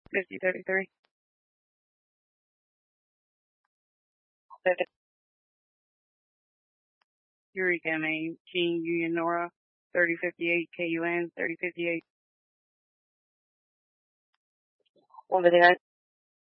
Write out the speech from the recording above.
5033. Eureka, Maine, King Union Nora, 3058, KUN, 3058. Over there.